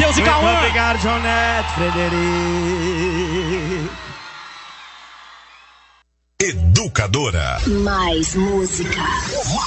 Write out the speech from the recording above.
Matheus e Cauã. Muito obrigado, João Neto, Frederico. Educadora. Mais música.